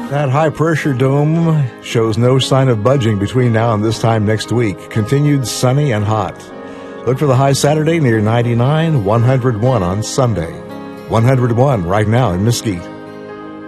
That high-pressure dome shows no sign of budging between now and this time next week. Continued sunny and hot. Look for the high Saturday near 99, 101 on Sunday. 101 right now in Mesquite.